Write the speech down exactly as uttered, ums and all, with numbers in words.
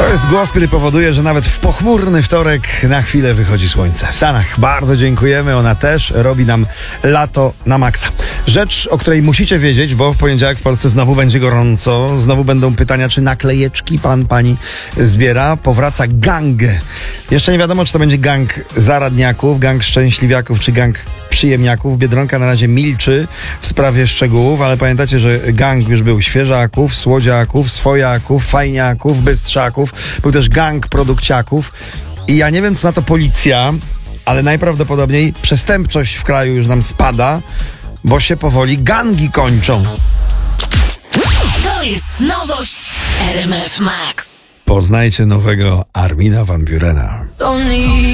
To jest głos, który powoduje, że nawet w pochmurny wtorek na chwilę wychodzi słońce. W Stanach bardzo dziękujemy, ona też robi nam lato na maksa. Rzecz, o której musicie wiedzieć, bo w poniedziałek w Polsce znowu będzie gorąco, znowu będą pytania, czy naklejeczki pan, pani zbiera. Powraca gang. Jeszcze nie wiadomo, czy to będzie gang zaradniaków, gang szczęśliwiaków, czy gang przyjemniaków. Biedronka na razie milczy w sprawie szczegółów, ale pamiętacie, że gang już był świeżaków, słodziaków, swojaków, fajniaków, bystrzaków. Był też gang produkciaków. I ja nie wiem, co na to policja, ale najprawdopodobniej przestępczość w kraju już nam spada, bo się powoli gangi kończą. To jest nowość R M F Max. Poznajcie nowego Armina van Burena.